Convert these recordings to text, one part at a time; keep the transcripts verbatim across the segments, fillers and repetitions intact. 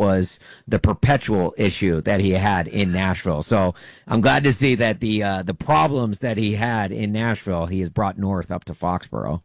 was the perpetual issue that he had in Nashville. So I'm glad to see that the uh, the problems that he had in Nashville, he has brought north up to Foxborough.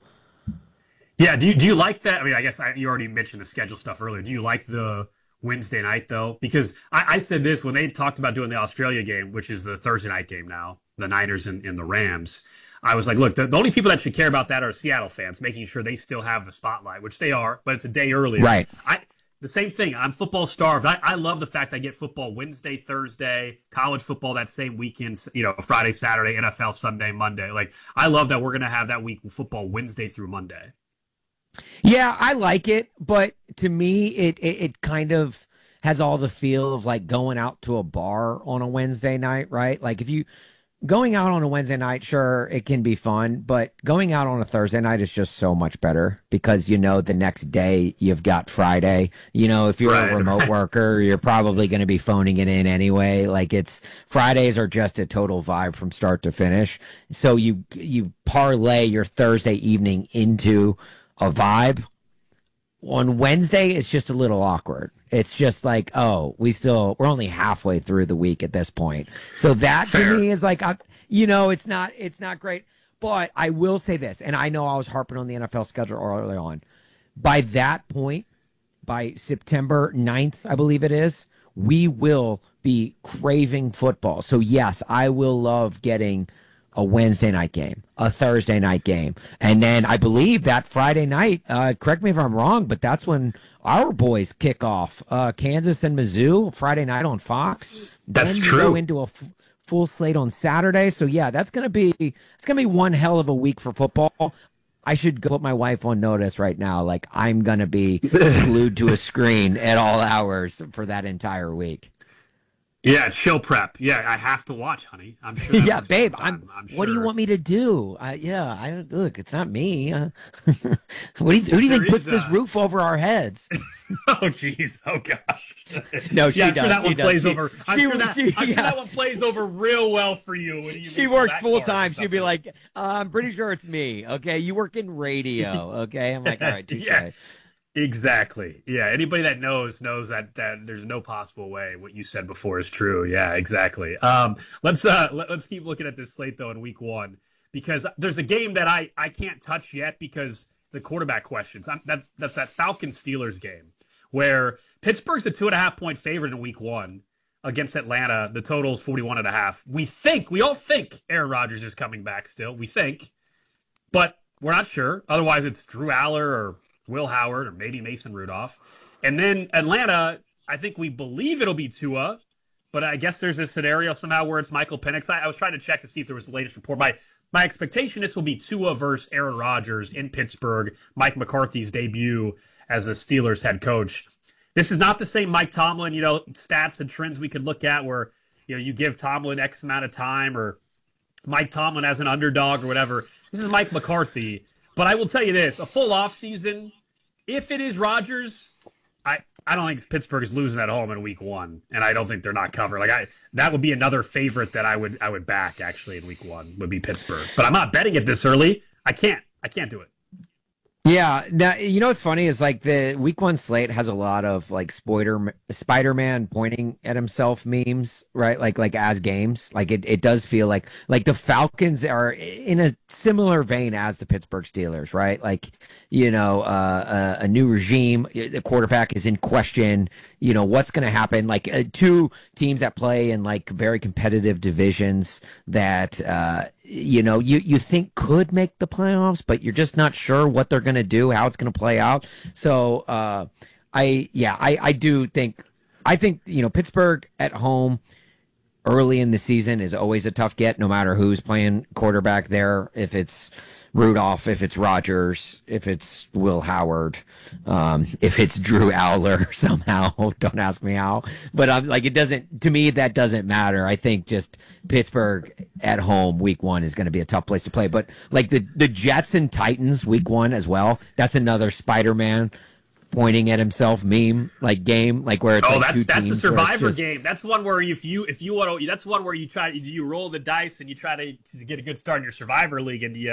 Yeah, do you, do you like that? I mean, I guess I, you already mentioned the schedule stuff earlier. Do you like the Wednesday night, though? Because I, I said this when they talked about doing the Australia game, which is the Thursday night game now, the Niners and, and the Rams. I was like, look, the, the only people that should care about that are Seattle fans, making sure they still have the spotlight, which they are, but it's a day earlier. Right. I The same thing. I'm football starved. I, I love the fact I get football Wednesday, Thursday, college football that same weekend, you know, Friday, Saturday, N F L Sunday, Monday. Like, I love that we're going to have that week of football Wednesday through Monday. Yeah, I like it, but to me, it, it it kind of has all the feel of like going out to a bar on a Wednesday night, right? Like if you going out on a Wednesday night, sure, it can be fun, but going out on a Thursday night is just so much better because, you know, the next day you've got Friday. You know, if you're Right. a remote worker, you're probably going to be phoning it in anyway. Like it's Fridays are just a total vibe from start to finish. So you you parlay your Thursday evening into a vibe. On Wednesday, it's just a little awkward. It's just like, oh, we still, we're only halfway through the week at this point. So that Fair. to me is like, I, you know, it's not, it's not great. But I will say this, and I know I was harping on the N F L schedule early on. By that point, by September ninth, I believe it is, we will be craving football. So yes, I will love getting a Wednesday night game, a Thursday night game. And then I believe that Friday night, uh, correct me if I'm wrong, but that's when our boys kick off. Uh, Kansas and Mizzou, Friday night on Fox. That's then true. We go into a f- full slate on Saturday. So yeah, that's going to be, it's going to be one hell of a week for football. I should go put my wife on notice right now. Like I'm going to be glued to a screen at all hours for that entire week. Yeah, chill prep. Yeah, I have to watch, honey. I'm sure. that Yeah, works babe. all the I'm, time. I'm What do you sure. want me to do? Uh, yeah, I look. It's not me. Uh, what do you, who do you There think puts is, this uh, roof over our heads? Oh, jeez. Oh, gosh. No, she yeah, I'm does. sure that she one does. plays She- over. I'm, she- sure that, she- I'm sure yeah. that one plays over real well for you. When you She move works that full car or time. She'd be something. like, uh, "I'm pretty sure it's me." Okay, you work in radio. Okay, I'm like, all right, touche. Yeah. Exactly. Yeah. Anybody that knows knows that that there's no possible way what you said before is true. Yeah. Exactly. Um. Let's uh. Let, let's keep looking at this slate though in week one because there's a game that I I can't touch yet because the quarterback questions. I'm, that's that's that Falcons Steelers game where Pittsburgh's a two and a half point favorite in week one against Atlanta. The total's forty-one and a half. We think we all think Aaron Rodgers is coming back still. We think, but we're not sure. Otherwise, it's Drew Aller or Will Howard or maybe Mason Rudolph. And then Atlanta, I think we believe it'll be Tua, but I guess there's this scenario somehow where it's Michael Penix. I, I was trying to check to see if there was the latest report. My my expectation this will be Tua versus Aaron Rodgers in Pittsburgh, Mike McCarthy's debut as the Steelers head coach. This is not the same Mike Tomlin, you know, stats and trends we could look at where, you know, you give Tomlin X amount of time or Mike Tomlin as an underdog or whatever. This is Mike McCarthy. But I will tell you this, a full offseason, if it is Rodgers, I, I don't think Pittsburgh is losing at home in week one, and I don't think they're not covering. Like I, that would be another favorite that I would I would back actually in week one would be Pittsburgh. But I'm not betting it this early. I can't. I can't do it. Yeah, now, you know what's funny is like the week one slate has a lot of like Spider Spider-Man pointing at himself memes, right? Like like as games, like it, it does feel like like the Falcons are in a similar vein as the Pittsburgh Steelers, right? Like you know uh, a, a new regime, the quarterback is in question. You know what's going to happen? Like uh, two teams that play in like very competitive divisions that uh, you know you you think could make the playoffs, but you're just not sure what they're going to do, how it's going to play out. So uh, I yeah I I do think I think you know Pittsburgh at home early in the season is always a tough get, no matter who's playing quarterback there. If it's Rudolph, if it's Rodgers, if it's Will Howard, um, if it's Drew Aller somehow, don't ask me how. But I'm like, it doesn't, to me, that doesn't matter. I think just Pittsburgh at home week one is going to be a tough place to play. But like the, the Jets and Titans week one as well, that's another Spider-Man pointing at himself meme like game, like where it's Oh, like that's two that's a teams where it's survivor just- game. That's one where if you if you want to, that's one where you try you roll the dice and you try to, to get a good start in your survivor league, and do you do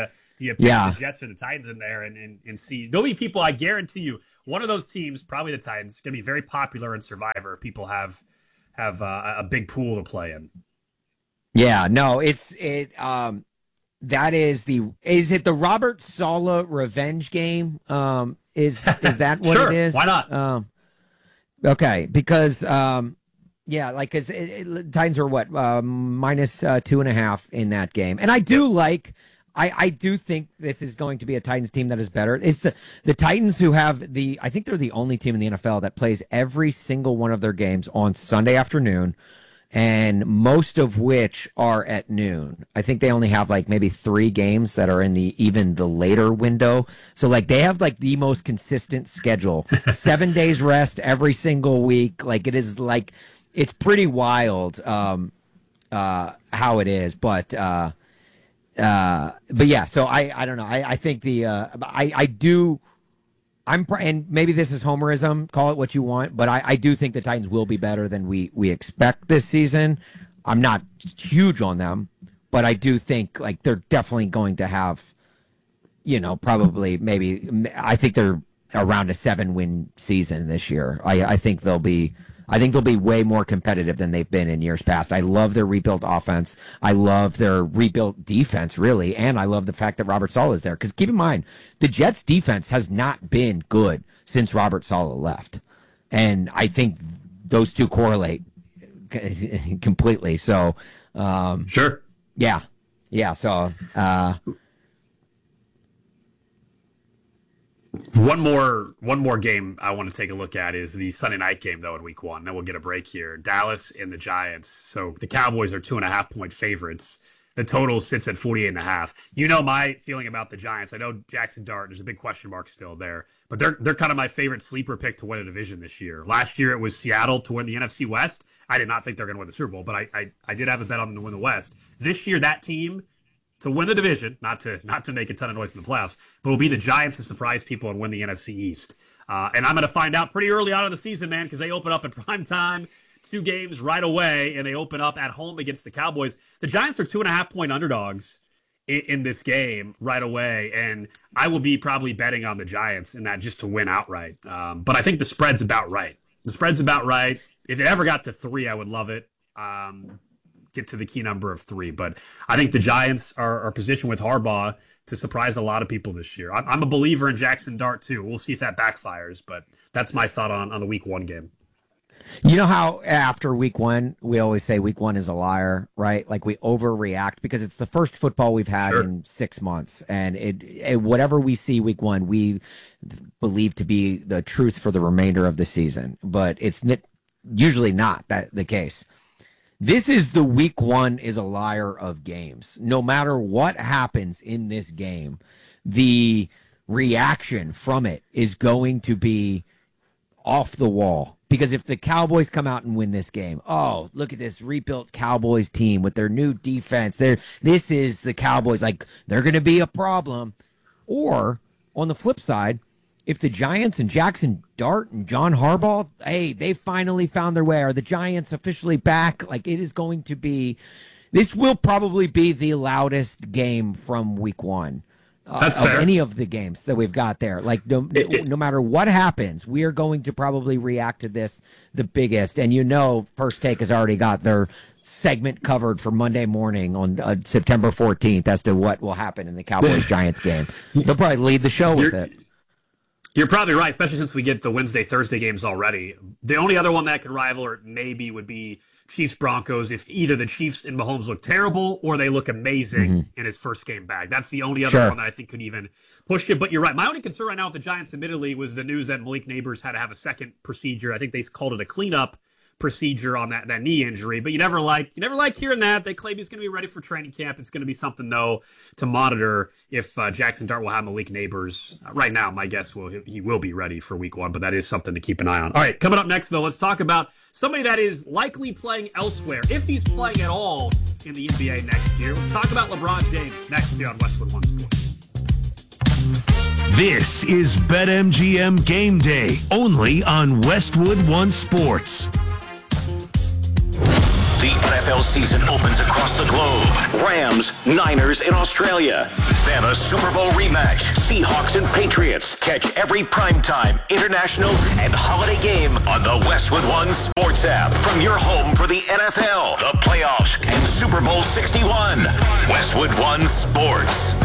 Do you pick Yeah. the Jets or the Titans in there and, and, and see? There'll be people, I guarantee you, one of those teams, probably the Titans, going to be very popular in Survivor if people have have uh, a big pool to play in. Yeah, no, it's it. Um, that is the is it the Robert Saleh revenge game? Um, is is that what Sure, it is? why not? Um, okay, because um, yeah, like because Titans are what um, minus uh, two and a half in that game, and I do like. I, I do think this is going to be a Titans team that is better. It's the, the Titans who have the, I think they're the only team in the N F L that plays every single one of their games on Sunday afternoon, and most of which are at noon. I think they only have like maybe three games that are in the even the later window. So like they have like the most consistent schedule. Seven days rest every single week. Like it is like, it's pretty wild um, uh, how it is. But, uh, Uh, but yeah, so I, I don't know. I, I think the, uh, I, I do, I'm, and maybe this is homerism, call it what you want, but I, I do think the Titans will be better than we, we expect this season. I'm not huge on them, but I do think like they're definitely going to have, you know, probably maybe, I think they're around a seven win season this year. I, I think they'll be, I think they'll be way more competitive than they've been in years past. I love their rebuilt offense. I love their rebuilt defense, really. And I love the fact that Robert Saleh is there. Because keep in mind, the Jets' defense has not been good since Robert Saleh left. And I think those two correlate completely. So, um, sure. Yeah. Yeah. So, uh, One more one more game I want to take a look at is the Sunday night game, though, in week one. Then we'll get a break here. Dallas and the Giants. So the Cowboys are two and a half point favorites. The total sits at forty-eight and a half. You know my feeling about the Giants. I know Jackson Dart, there's a big question mark still there, but they're they're kind of my favorite sleeper pick to win a division this year. Last year it was Seattle to win the N F C West. I did not think they're going to win the Super Bowl, but I, I I did have a bet on them to win the West. This year that team to win the division, not to not to make a ton of noise in the playoffs, but will be the Giants to surprise people and win the N F C East. Uh, and I'm going to find out pretty early on in the season, man, because they open up at prime time, two games right away, and they open up at home against the Cowboys. The Giants are two and a half point underdogs in, in this game right away, and I will be probably betting on the Giants in that just to win outright. Um, but I think the spread's about right. The spread's about right. If it ever got to three, I would love it. Um, get to the key number of three. But I think the Giants are, are positioned with Harbaugh to surprise a lot of people this year. I'm, I'm a believer in Jackson Dart, too. We'll see if that backfires, but that's my thought on, on the week one game. You know how after week one, we always say week one is a liar, right? Like we overreact because it's the first football we've had Sure. in six months. And it, it whatever we see week one, we believe to be the truth for the remainder of the season. But it's n- usually not that the case. This is the week one is a liar of games. No matter what happens in this game, the reaction from it is going to be off the wall. Because if the Cowboys come out and win this game, oh, look at this rebuilt Cowboys team with their new defense. They're, this is the Cowboys. Like, they're going to be a problem. Or, on the flip side, if the Giants and Jackson Dart and John Harbaugh, hey, they finally found their way. Are the Giants officially back? Like, it is going to be, this will probably be the loudest game from week one. Uh, That's of fair. any of the games that we've got there. Like, no, It- it- no matter what happens, we are going to probably react to this the biggest. And you know, First Take has already got their segment covered for Monday morning on uh, September fourteenth as to what will happen in the Cowboys-Giants game. They'll probably lead the show with You're- it. You're probably right, especially since we get the Wednesday, Thursday games already. The only other one that could rival or maybe would be Chiefs Broncos if either the Chiefs and Mahomes look terrible or they look amazing Mm-hmm. in his first game back. That's the only other Sure. one that I think could even push it. But you're right. My only concern right now with the Giants, admittedly, was the news that Malik Neighbors had to have a second procedure. I think they called it a cleanup procedure on that, that knee injury, but you never like you never like hearing that. They claim he's going to be ready for training camp. It's going to be something though to monitor if uh, Jackson Dart will have Malik Neighbors. Uh, right now, my guess will he, he will be ready for week one, but that is something to keep an eye on. All right, coming up next though, let's talk about somebody that is likely playing elsewhere, if he's playing at all in the N B A next year. Let's talk about LeBron James next year on Westwood One Sports. This is BetMGM Game Day, only on Westwood One Sports. The N F L season opens across the globe. Rams, Niners in Australia. Then a Super Bowl rematch. Seahawks and Patriots. Catch every primetime, international, and holiday game on the Westwood One Sports app. From your home for the N F L, the playoffs, and Super Bowl sixty-one. Westwood One Sports.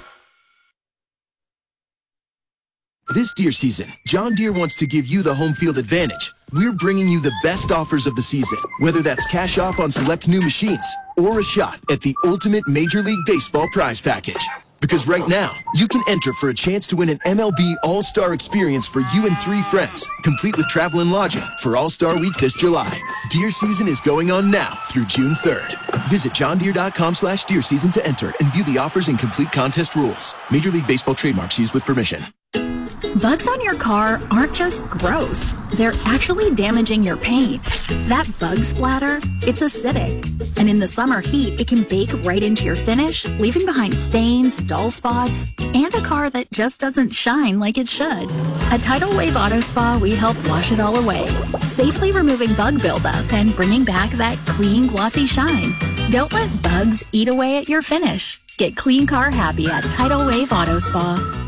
This Deere season, John Deere wants to give you the home field advantage. We're bringing you the best offers of the season, whether that's cash off on select new machines or a shot at the ultimate Major League Baseball prize package. Because right now, you can enter for a chance to win an M L B All-Star experience for you and three friends, complete with travel and lodging for All-Star Week this July. Deer season is going on now through June third. Visit johndeere.com slash deer season to enter and view the offers and complete contest rules. Major League Baseball trademarks used with permission. Bugs on your car aren't just gross. They're actually damaging your paint. That bug splatter, it's acidic. And in the summer heat, it can bake right into your finish, leaving behind stains, dull spots, and a car that just doesn't shine like it should. At Tidal Wave Auto Spa, we help wash it all away, safely removing bug buildup and bringing back that clean, glossy shine. Don't let bugs eat away at your finish. Get clean car happy at Tidal Wave Auto Spa.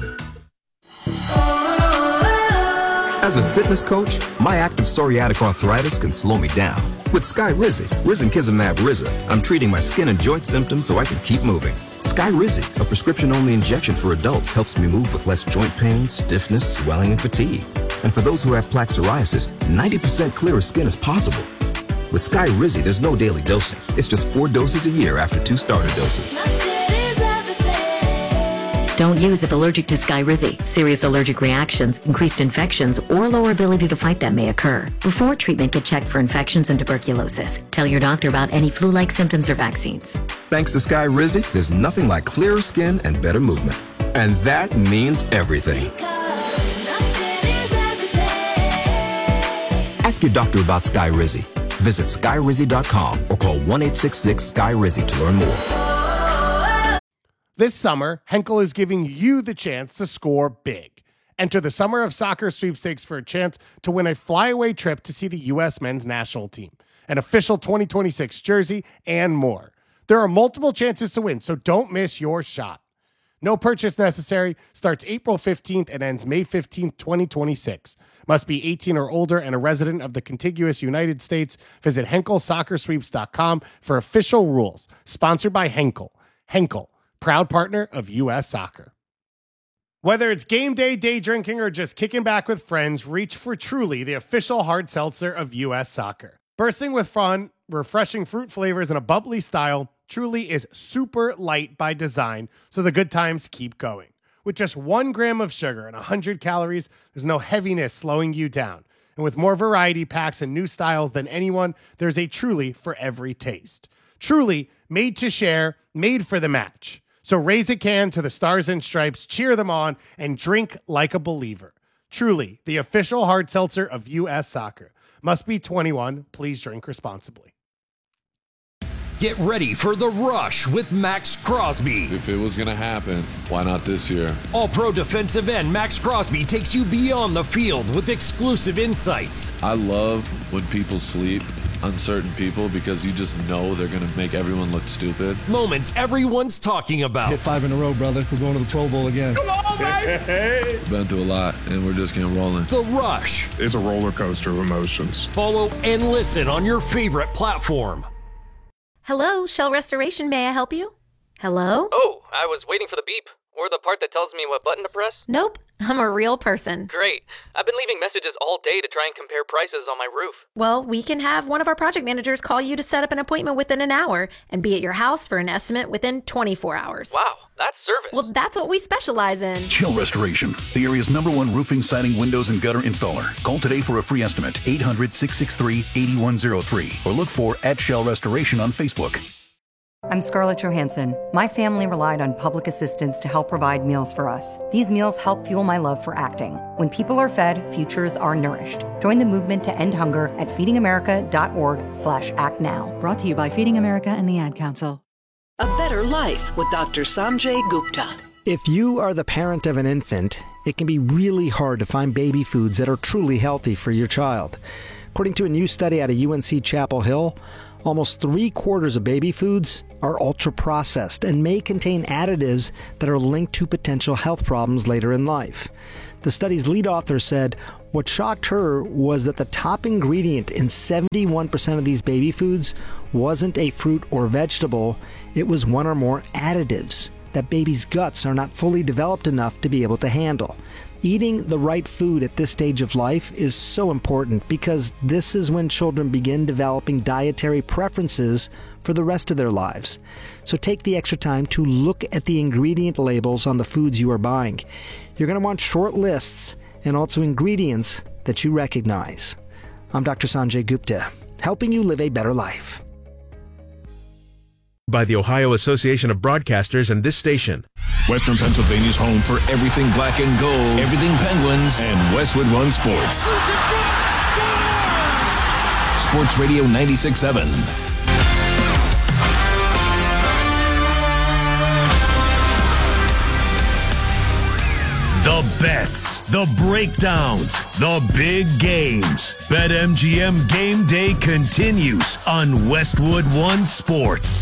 As a fitness coach, my active psoriatic arthritis can slow me down. With Skyrizi, Risankizumab Riza, I'm treating my skin and joint symptoms so I can keep moving. Skyrizi, a prescription-only injection for adults, helps me move with less joint pain, stiffness, swelling, and fatigue. And for those who have plaque psoriasis, ninety percent clearer skin is possible. With Skyrizi, there's no daily dosing. It's just four doses a year after two starter doses. Don't use if allergic to Skyrizi. Serious allergic reactions, increased infections, or lower ability to fight them may occur. Before treatment, get checked for infections and tuberculosis. Tell your doctor about any flu-like symptoms or vaccines. Thanks to Skyrizi, there's nothing like clearer skin and better movement. And that means everything. Ask your doctor about Skyrizi. Visit skyrizi dot com or call one eight six six Sky Rizi to learn more. This summer, Henkel is giving you the chance to score big. Enter the Summer of Soccer sweepstakes for a chance to win a flyaway trip to see the U S men's national team, an official twenty twenty-six jersey, and more. There are multiple chances to win, so don't miss your shot. No purchase necessary. Starts April fifteenth and ends May fifteenth, twenty twenty-six. Must be eighteen or older and a resident of the contiguous United States. Visit henkel soccer sweeps dot com for official rules. Sponsored by Henkel. Henkel, proud partner of U S Soccer. Whether it's game day, day drinking, or just kicking back with friends, reach for Truly, the official hard seltzer of U S Soccer. Bursting with fun, refreshing fruit flavors, and a bubbly style, Truly is super light by design, so the good times keep going. With just one gram of sugar and one hundred calories, there's no heaviness slowing you down. And with more variety packs and new styles than anyone, there's a Truly for every taste. Truly, made to share, made for the match. So raise a can to the Stars and Stripes, cheer them on, and drink like a believer. Truly, the official hard seltzer of U S Soccer. Must be twenty-one. Please drink responsibly. Get ready for The Rush with Max Crosby. If it was going to happen, why not this year? All-pro defensive end Max Crosby takes you beyond the field with exclusive insights. I love when people sleep, uncertain people, because you just know they're going to make everyone look stupid. Moments everyone's talking about. Hit five in a row, brother. We're going to the Pro Bowl again. Come on, baby! Been through a lot, and we're just getting rolling. The Rush. It's a roller coaster of emotions. Follow and listen on your favorite platform. Hello, Shell Restoration. May I help you? Hello? Oh, I was waiting for the beep. Or the part that tells me what button to press. Nope, I'm a real person. Great. I've been leaving messages all day to try and compare prices on my roof. Well, we can have one of our project managers call you to set up an appointment within an hour and be at your house for an estimate within twenty-four hours. Wow, that's service. Well, that's what we specialize in. Shell Restoration, the area's number one roofing, siding, windows, and gutter installer. Call today for a free estimate, eight hundred, six six three, eight one zero three, or look for at Shell Restoration on Facebook. I'm Scarlett Johansson. My family relied on public assistance to help provide meals for us. These meals help fuel my love for acting. When people are fed, futures are nourished. Join the movement to end hunger at feedingamerica.org slash act now. Brought to you by Feeding America and the Ad Council. A better life with Doctor Sanjay Gupta. If you are the parent of an infant, it can be really hard to find baby foods that are truly healthy for your child. According to a new study out of U N C Chapel Hill, Almost three quarters of baby foods are ultra-processed and may contain additives that are linked to potential health problems later in life. The study's lead author said what shocked her was that the top ingredient in seventy-one percent of these baby foods wasn't a fruit or vegetable, it was one or more additives that babies' guts are not fully developed enough to be able to handle. Eating the right food at this stage of life is so important because this is when children begin developing dietary preferences for the rest of their lives. So take the extra time to look at the ingredient labels on the foods you are buying. You're going to want short lists and also ingredients that you recognize. I'm Doctor Sanjay Gupta, helping you live a better life. By the Ohio Association of Broadcasters and this station. Western Pennsylvania's home for everything black and gold, everything Penguins, and Westwood One Sports. Sports Radio ninety-six point seven. The bets, the breakdowns, the big games. BetMGM Game Day continues on Westwood One Sports.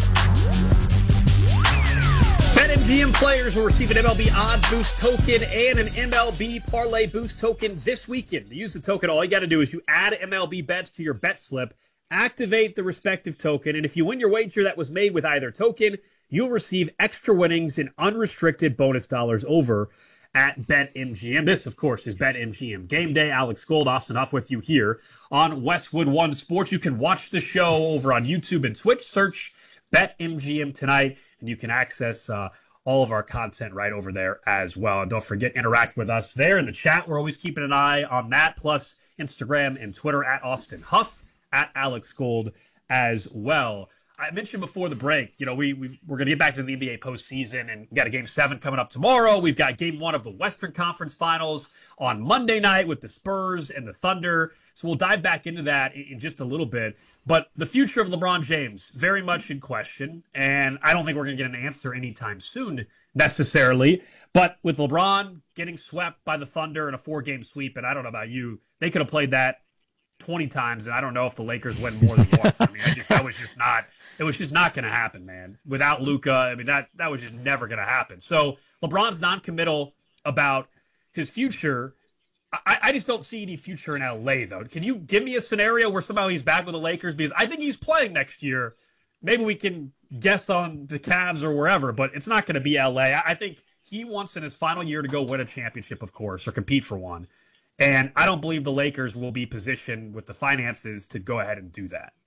BetMGM players will receive an M L B Odds Boost token and an M L B Parlay Boost token this weekend. To use the token, all you got to do is you add M L B bets to your bet slip, activate the respective token, and if you win your wager that was made with either token, you'll receive extra winnings and unrestricted bonus dollars over at BetMGM. This, of course, is BetMGM Game Day. Alex Gold, Austin Huff with you here on Westwood One Sports. You can watch the show over on YouTube and Twitch. Search BetMGM tonight, and you can access uh, all of our content right over there as well. And don't forget, interact with us there in the chat. We're always keeping an eye on that, plus Instagram and Twitter at Austin Huff, at Alex Gold as well. I mentioned before the break, you know, we, we've, we're going to get back to the N B A postseason, and we got a game seven coming up tomorrow. We've got game one of the Western Conference Finals on Monday night with the Spurs and the Thunder. So we'll dive back into that in, in just a little bit. But the future of LeBron James, very much in question, and I don't think we're going to get an answer anytime soon necessarily. But with LeBron getting swept by the Thunder in a four-game sweep, and I don't know about you, they could have played that twenty times, and I don't know if the Lakers win more than once. I mean, I just, that was just not – it was just not going to happen, man. Without Luka, I mean, that, that was just never going to happen. So LeBron's non-committal about his future – I, I just don't see any future in L A, though. Can you give me a scenario where somehow he's back with the Lakers? Because I think he's playing next year. Maybe we can guess on the Cavs or wherever, but it's not going to be L A. I, I think he wants in his final year to go win a championship, of course, or compete for one. And I don't believe the Lakers will be positioned with the finances to go ahead and do that.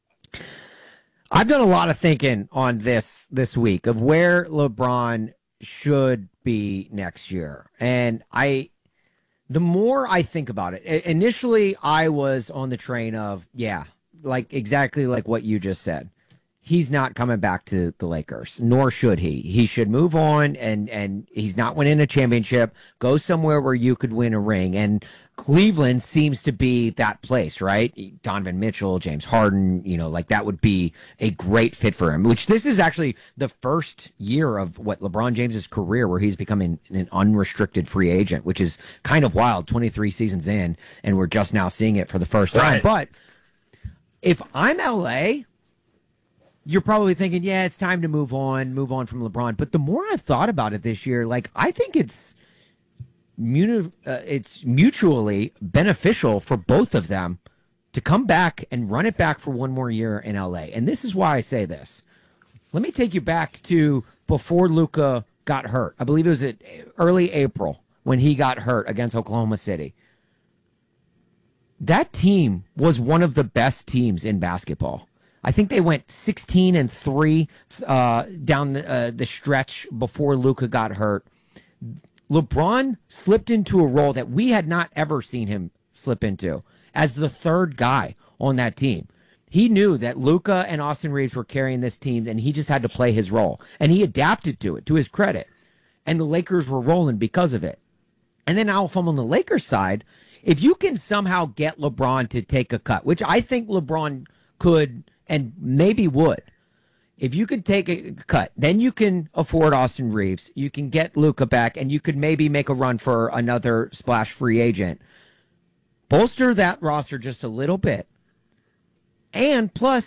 I've done a lot of thinking on this this week of where LeBron should be next year. And I... The more I think about it, initially I was on the train of, yeah, like exactly like what you just said. He's not coming back to the Lakers, nor should he. He should move on, and, and he's not winning a championship. Go somewhere where you could win a ring. And Cleveland seems to be that place, right? Donovan Mitchell, James Harden, you know, like that would be a great fit for him, which this is actually the first year of what LeBron James's career where he's becoming an unrestricted free agent, which is kind of wild, twenty-three seasons in, and we're just now seeing it for the first time. Right. But if I'm L A, you're probably thinking, yeah, it's time to move on, move on from LeBron. But the more I've thought about it this year, like I think it's Muni- uh, it's mutually beneficial for both of them to come back and run it back for one more year in L A. And this is why I say this. Let me take you back to before Luka got hurt. I believe it was at early April when he got hurt against Oklahoma City. That team was one of the best teams in basketball. I think they went sixteen and three uh, down the, uh, the stretch before Luka got hurt. LeBron slipped into a role that we had not ever seen him slip into as the third guy on that team. He knew that Luka and Austin Reeves were carrying this team, and he just had to play his role. And he adapted to it, to his credit. And the Lakers were rolling because of it. And then now if I'm on the Lakers side, if you can somehow get LeBron to take a cut, which I think LeBron could and maybe would, if you could take a cut, then you can afford Austin Reeves. You can get Luka back, and you could maybe make a run for another splash free agent. Bolster that roster just a little bit. And plus,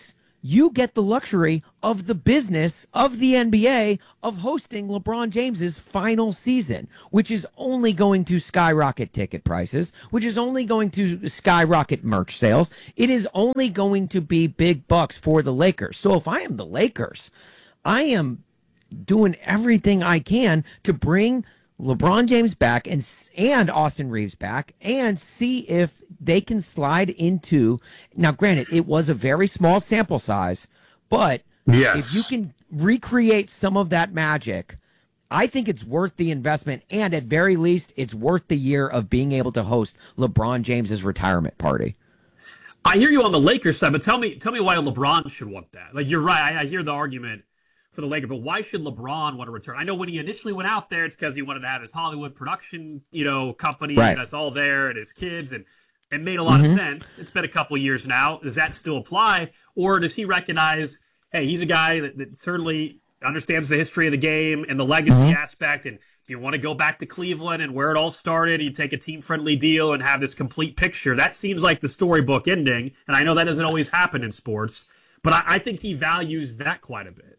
you get the luxury of the business of the N B A of hosting LeBron James's final season, which is only going to skyrocket ticket prices, which is only going to skyrocket merch sales. It is only going to be big bucks for the Lakers. So if I am the Lakers, I am doing everything I can to bring LeBron James back and and Austin Reeves back and see if they can slide into. Now, granted, it was a very small sample size, but yes. if you can recreate some of that magic, I think it's worth the investment. And at very least, it's worth the year of being able to host LeBron James's retirement party. I hear you on the Lakers side, but tell me, tell me why LeBron should want that. Like, you're right. I, I hear the argument for the Lakers, but why should LeBron want to return? I know when he initially went out there, it's because he wanted to have his Hollywood production, you know, company, right. and us all there, and his kids, and it made a lot mm-hmm. of sense. It's been a couple of years now. Does that still apply, or does he recognize, hey, he's a guy that, that certainly understands the history of the game and the legacy mm-hmm. aspect, and if you want to go back to Cleveland and where it all started, you take a team-friendly deal and have this complete picture. That seems like the storybook ending, and I know that doesn't always happen in sports, but I, I think he values that quite a bit.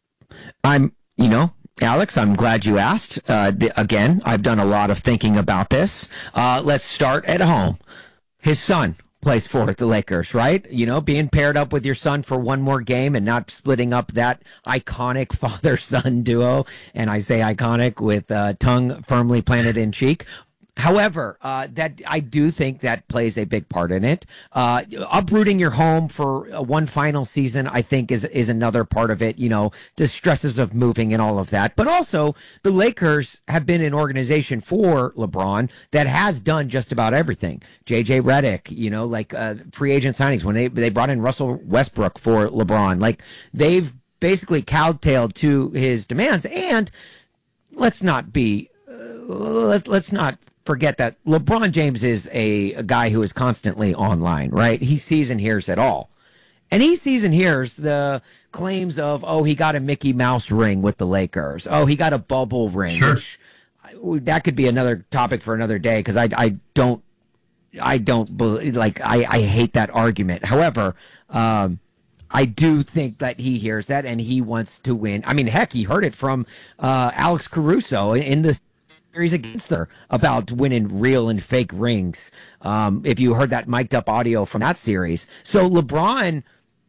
I'm, you know, Alex, I'm glad you asked. Uh, the, again, I've done a lot of thinking about this. Uh, let's start at home. His son plays for the Lakers, right? You know, being paired up with your son for one more game and not splitting up that iconic father-son duo. And I say iconic with uh, tongue firmly planted in cheek. However, uh, that I do think that plays a big part in it. Uh, uprooting your home for one final season, I think, is is another part of it. You know, the stresses of moving and all of that. But also, the Lakers have been an organization for LeBron that has done just about everything. J J Redick, you know, like uh, free agent signings when they they brought in Russell Westbrook for LeBron. Like they've basically cowtailed to his demands. And let's not be uh, let, let's not. forget that LeBron James is a, a guy who is constantly online, right? He sees and hears it all. And he sees and hears the claims of, oh, he got a Mickey Mouse ring with the Lakers. Oh, he got a bubble ring. Sure. Which, that could be another topic for another day because I, I don't, I don't believe, like, I, I hate that argument. However, um, I do think that he hears that and he wants to win. I mean, heck, he heard it from uh, Alex Caruso in the series against her about winning real and fake rings. Um, if you heard that mic'd up audio from that series. So LeBron,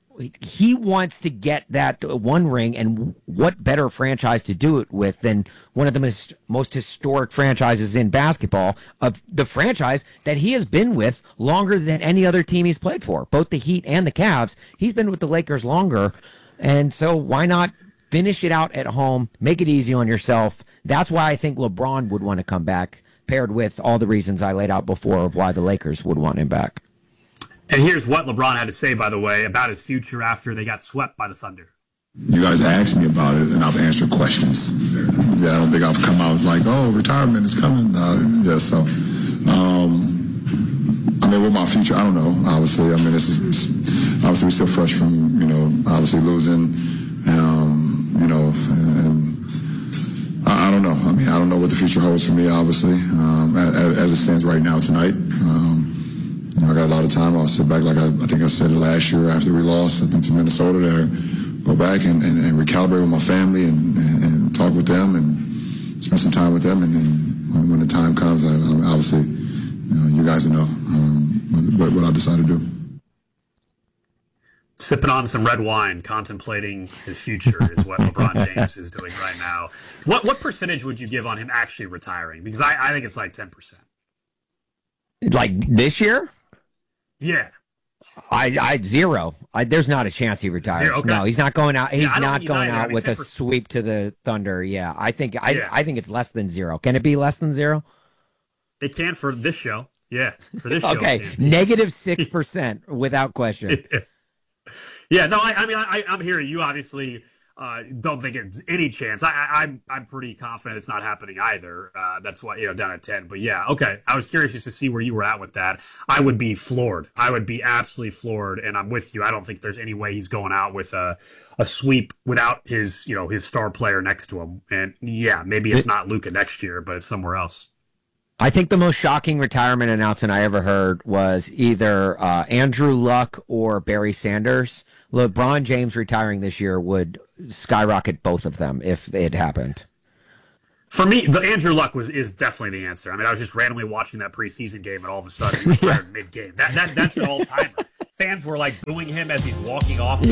he wants to get that one ring, and what better franchise to do it with than one of the most, most historic franchises in basketball, of the franchise that he has been with longer than any other team he's played for, both the Heat and the Cavs. He's been with the Lakers longer. And so why not finish it out at home, make it easy on yourself? That's why I think LeBron would want to come back, paired with all the reasons I laid out before of why the Lakers would want him back. And here's what LeBron had to say, by the way, about his future after they got swept by the Thunder. You guys asked me about it, and I've answered questions. Yeah, I don't think I've come out like, oh, retirement is coming. Uh, yeah, so, um, I mean, with my future, I don't know, obviously. I mean, this is, obviously, we're still fresh from, you know, obviously losing, um, you know, and I, I don't know. I mean, I don't know what the future holds for me, obviously, um, as, as it stands right now tonight. Um, you know, I got a lot of time. I'll sit back, like I, I think I said it last year after we lost, I think, to Minnesota, there, go back and, and, and recalibrate with my family and, and, and talk with them and spend some time with them. And then when, when the time comes, I, I obviously, you know, you guys will know um, what, what I decide to do. Sipping on some red wine, contemplating his future is what LeBron James is doing right now. What what percentage would you give on him actually retiring? Because I, I think it's like ten percent. Like this year? Yeah. I, I zero. I, there's not a chance he retires. Zero, okay. No, he's not going out. He's yeah, not he's going either. out I mean, with ten a percent. sweep to the Thunder. Yeah, I think I Yeah. I think it's less than zero. Can it be less than zero? It can for this show. Yeah, for this show. Okay, negative six percent without question. Yeah, no, I, I mean, I, I'm hearing you. Obviously, uh, don't think it's any chance. I, I, I'm, I'm pretty confident it's not happening either. Uh, that's why, you know, down at ten. But yeah, okay. I was curious just to see where you were at with that. I would be floored. I would be absolutely floored, and I'm with you. I don't think there's any way he's going out with a, a sweep without his, you know, his star player next to him. And yeah, maybe it's not Luka next year, but it's somewhere else. I think the most shocking retirement announcement I ever heard was either uh, Andrew Luck or Barry Sanders. LeBron James retiring this year would skyrocket both of them if it happened. For me, the Andrew Luck was is definitely the answer. I mean, I was just randomly watching that preseason game, and all of a sudden he retired yeah. mid-game. That, that, that's an all-timer. Fans were like booing him as he's walking off the